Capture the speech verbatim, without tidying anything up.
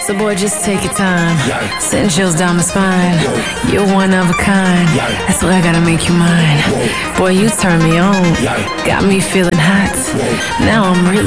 So boy, just take your time. Send chills down my spine. You're one of a kind. That's why I gotta make you mine. Boy, you turn me on. Got me feeling hot. Now I'm really